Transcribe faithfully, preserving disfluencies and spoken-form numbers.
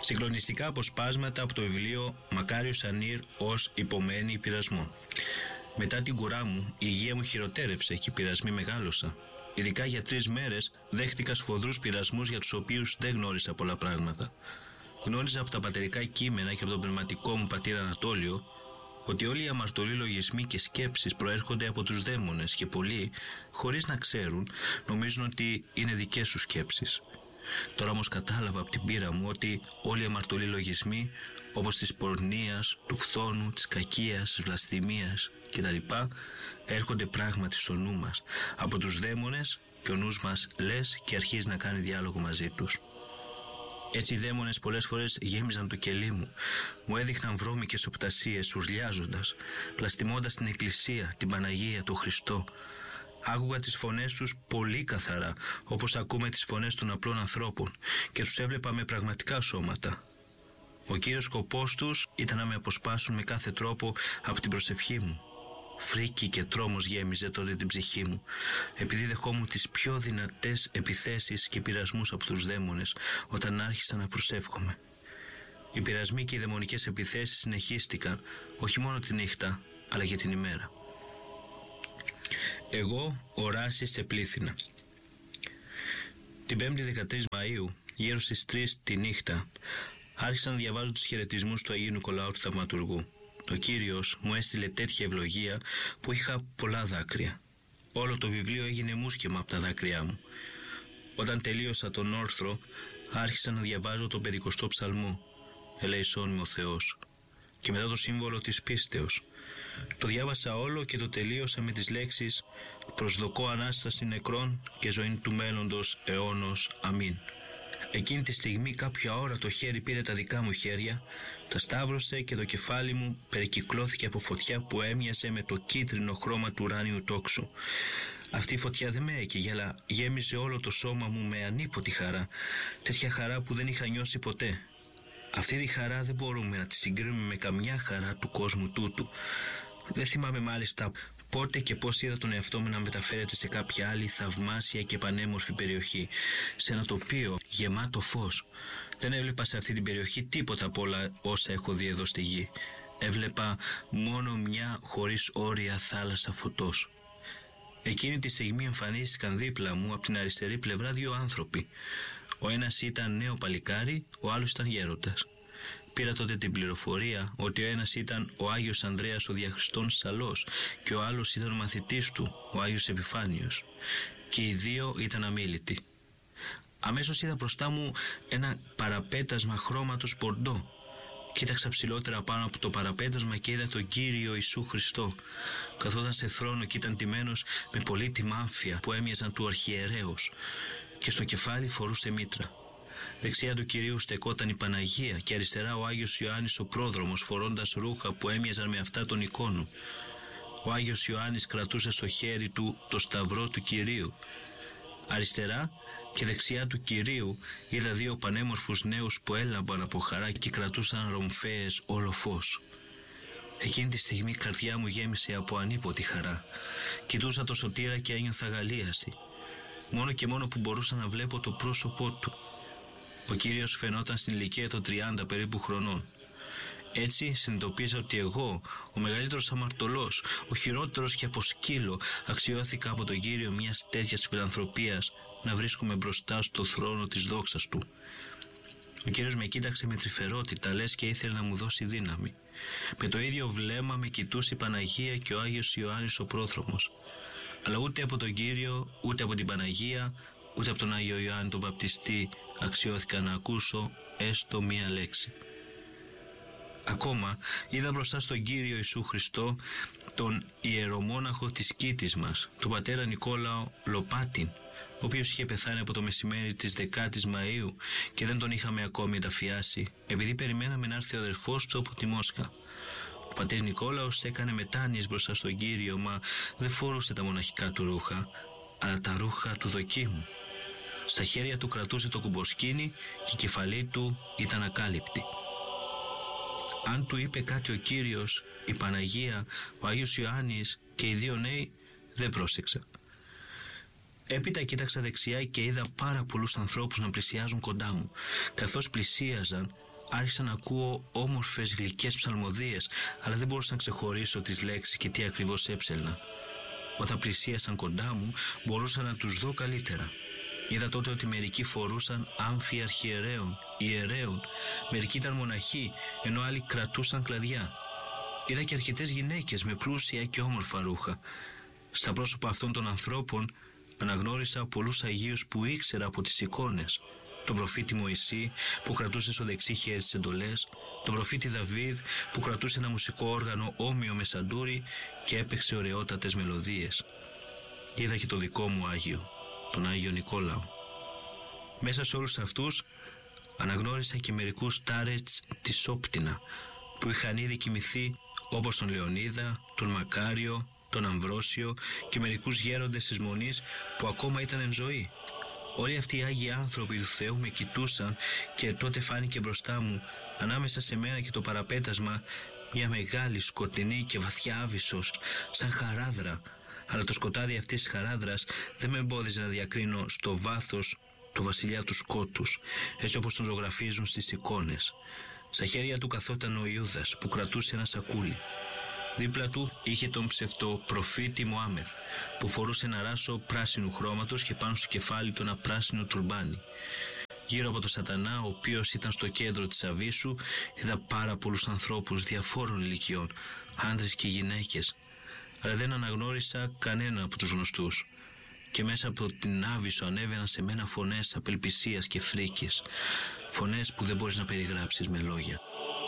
Συγκλονιστικά αποσπάσματα από το βιβλίο Μακάριος Ανήρ ως υπομένη πειρασμό. Μετά την κουρά μου, η υγεία μου χειροτέρευσε και οι πειρασμοί μεγάλωσαν. Ειδικά για τρεις μέρες δέχτηκα σφοδρούς πειρασμούς για τους οποίους δεν γνώρισα πολλά πράγματα. Γνώριζα από τα πατερικά κείμενα και από τον πνευματικό μου πατήρα Ανατόλιο ότι όλοι οι αμαρτωλοί λογισμοί και σκέψεις προέρχονται από τους δαίμονες και πολλοί, χωρίς να ξέρουν, νομίζουν ότι είναι δικές τους σκέψεις. Τώρα όμως κατάλαβα από την πείρα μου ότι όλοι οι αμαρτωλοί λογισμοί, όπως της πορνείας, του φθόνου, της κακίας, της βλασφημίας κτλ., έρχονται πράγματι στο νου μας από τους δαίμονες και ο νους μας λες και αρχίζει να κάνει διάλογο μαζί τους. Έτσι οι δαίμονες πολλές φορές γέμιζαν το κελί μου, μου έδειχναν βρώμικες οπτασίες ουρλιάζοντας, πλαστιμώντας την Εκκλησία, την Παναγία, τον Χριστό. Άκουγα τις φωνές τους πολύ καθαρά, όπως ακούμε τις φωνές των απλών ανθρώπων, και τους έβλεπα με πραγματικά σώματα. Ο κύριος σκοπός τους ήταν να με αποσπάσουν με κάθε τρόπο από την προσευχή μου. Φρίκη και τρόμος γέμιζε τότε την ψυχή μου, επειδή δεχόμουν τις πιο δυνατές επιθέσεις και πειρασμούς από τους δαίμονες όταν άρχισα να προσεύχομαι. Οι πειρασμοί και οι δαιμονικές επιθέσεις συνεχίστηκαν όχι μόνο τη νύχτα, αλλά και την ημέρα. Εγώ οράσει σε πλήθυνα. Την πέμπτη δεκατρείς Μαΐου, γύρω στις τρεις τη νύχτα, άρχισα να διαβάζω τους χαιρετισμούς του Αγίου Νικολάου του Θαυματουργού. Ο Κύριος μου έστειλε τέτοια ευλογία που είχα πολλά δάκρυα. Όλο το βιβλίο έγινε μουσκεμα από τα δάκρυά μου. Όταν τελείωσα τον όρθρο, άρχισα να διαβάζω τον πεντηκοστό ψαλμό, «Ελέησόν με ο Θεός», και μετά το σύμβολο της πίστεως. Το διάβασα όλο και το τελείωσα με τις λέξεις «Προσδοκώ Ανάσταση νεκρών και ζωή του μέλλοντος αιώνος. Αμήν». Εκείνη τη στιγμή κάποιο αόρατο χέρι πήρε τα δικά μου χέρια, τα σταύρωσε και το κεφάλι μου περικυκλώθηκε από φωτιά που έμοιαζε με το κίτρινο χρώμα του ουράνιου τόξου. Αυτή η φωτιά δεν με έκαιγε, αλλά γέμιζε όλο το σώμα μου με ανίποτη χαρά, τέτοια χαρά που δεν είχα νιώσει ποτέ. Αυτή τη χαρά δεν μπορούμε να τη συγκρίνουμε με καμιά χαρά του κόσμου τούτου. Δεν θυμάμαι μάλιστα πότε και πώς είδα τον εαυτό μου να μεταφέρεται σε κάποια άλλη θαυμάσια και πανέμορφη περιοχή, σε ένα τοπίο γεμάτο φως. Δεν έβλεπα σε αυτή την περιοχή τίποτα από όλα όσα έχω δει εδώ στη γη. Έβλεπα μόνο μια χωρίς όρια θάλασσα φωτός. Εκείνη τη στιγμή εμφανίστηκαν δίπλα μου από την αριστερή πλευρά δύο άνθρωποι. Ο ένας ήταν νέο παλικάρι, ο άλλος ήταν γέροντας. Πήρα τότε την πληροφορία ότι ο ένας ήταν ο Άγιος Ανδρέας ο Διαχριστών Σαλός και ο άλλος ήταν ο μαθητής του, ο Άγιος Επιφάνιος, και οι δύο ήταν αμίλητοι. Αμέσως είδα μπροστά μου ένα παραπέτασμα χρώματος πορντό. Κοίταξα ψηλότερα πάνω από το παραπέτασμα και είδα τον Κύριο Ιησού Χριστό. Καθόταν σε θρόνο και ήταν ντυμένος με πολύτιμα άμφια που έμοιαζαν του αρχιερέως, και στο κεφάλι φορούσε μήτρα. Δεξιά του Κυρίου στεκόταν η Παναγία και αριστερά ο Άγιος Ιωάννης ο πρόδρομος, φορώντας ρούχα που έμοιαζαν με αυτά των εικόνων. Ο Άγιος Ιωάννης κρατούσε στο χέρι του το σταυρό του Κυρίου. Αριστερά και δεξιά του Κυρίου είδα δύο πανέμορφους νέους που έλαμπαν από χαρά και κρατούσαν ρομφαίες όλο φως. Εκείνη τη στιγμή η καρδιά μου γέμισε από ανίποτη χαρά. Κοιτούσα το Σωτήρα και ένιωθα αγαλίαση. Μόνο και μόνο που μπορούσα να βλέπω το πρόσωπό του. Ο Κύριος φαινόταν στην ηλικία των τριάντα περίπου χρονών. Έτσι συνειδητοποίησα ότι εγώ, ο μεγαλύτερος αμαρτωλός, ο χειρότερος και από σκύλο, αξιώθηκα από τον Κύριο μιας τέτοιας φιλανθρωπίας να βρίσκομαι μπροστά στο θρόνο της δόξας του. Ο Κύριος με κοίταξε με τρυφερότητα, λες και ήθελε να μου δώσει δύναμη. Με το ίδιο βλέμμα με κοιτούσε η Παναγία και ο Άγιος Ιωάννης ο πρόδρομος. Αλλά ούτε από τον Κύριο, ούτε από την Παναγία, ούτε από τον Άγιο Ιωάννη τον Βαπτιστή αξιώθηκα να ακούσω έστω μία λέξη. Ακόμα είδα μπροστά στον Κύριο Ιησού Χριστό τον ιερομόναχο της Κήτης μας, τον πατέρα Νικόλαο Λοπάτιν, ο οποίος είχε πεθάνει από το μεσημέρι της δεκάτης Μαΐου και δεν τον είχαμε ακόμη ενταφιάσει, επειδή περιμέναμε να έρθει ο αδερφός του από τη Μόσχα. Ο πατήρ Νικόλαος έκανε μετάνοιες μπροστά στον Κύριο, μα δεν φορούσε τα μοναχικά του ρούχα, αλλά τα ρούχα του δοκίμου. Στα χέρια του κρατούσε το κουμποσκίνι και η κεφαλή του ήταν ακάλυπτη. Αν του είπε κάτι ο Κύριος, η Παναγία, ο Άγιος Ιωάννης και οι δύο νέοι, δεν πρόσεξα. Έπειτα κοίταξα δεξιά και είδα πάρα πολλούς ανθρώπους να πλησιάζουν κοντά μου. Καθώς πλησίαζαν, άρχισα να ακούω όμορφες γλυκές ψαλμοδίες, αλλά δεν μπορούσα να ξεχωρίσω τις λέξεις και τι ακριβώς έψελνα. Όταν πλησίασαν κοντά μου, μπορούσα να τους δω καλύτερα. Είδα τότε ότι μερικοί φορούσαν άμφοι αρχιερέων, ιερέων, μερικοί ήταν μοναχοί, ενώ άλλοι κρατούσαν κλαδιά. Είδα και αρκετές γυναίκες με πλούσια και όμορφα ρούχα. Στα πρόσωπα αυτών των ανθρώπων αναγνώρισα πολλούς Αγίους που ήξερα από τις εικόνες. Τον προφήτη Μωυσή που κρατούσε στο δεξί χέρι τις εντολές, τον προφήτη Δαβίδ που κρατούσε ένα μουσικό όργανο όμοιο με σαντούρι και έπαιξε ωραιότατες μελωδίες. Είδα και το δικό μου Άγιο, τον Άγιο Νικόλαο. Μέσα σε όλους αυτούς αναγνώρισα και μερικούς τάρετς της Όπτινα που είχαν ήδη κοιμηθεί, όπως τον Λεωνίδα, τον Μακάριο, τον Αμβρόσιο και μερικούς γέροντες της Μονής που ακόμα ήταν εν ζωή. Όλοι αυτοί οι Άγιοι άνθρωποι του Θεού με κοιτούσαν και τότε φάνηκε μπροστά μου, ανάμεσα σε μένα και το παραπέτασμα, μια μεγάλη σκοτεινή και βαθιά άβυσσος, σαν χαράδρα. Αλλά το σκοτάδι αυτής της χαράδρας δεν με εμπόδιζε να διακρίνω στο βάθος το βασιλιά του σκότους, έτσι όπως τον ζωγραφίζουν στις εικόνες. Στα χέρια του καθόταν ο Ιούδας που κρατούσε ένα σακούλι. Δίπλα του είχε τον ψευτοπροφήτη Μωάμεθ που φορούσε ένα ράσο πράσινου χρώματος και πάνω στο κεφάλι του ένα πράσινο τουρμπάνι. Γύρω από τον Σατανά, ο οποίος ήταν στο κέντρο της αβύσσου, είδα πάρα πολλούς ανθρώπους διαφόρων ηλικιών, άντρες και γυναίκες, αλλά δεν αναγνώρισα κανένα από τους γνωστούς. Και μέσα από την άβυσσο ανέβαιναν σε μένα φωνές απελπισίας και φρίκης, φωνές που δεν μπορείς να περιγράψεις με λόγια.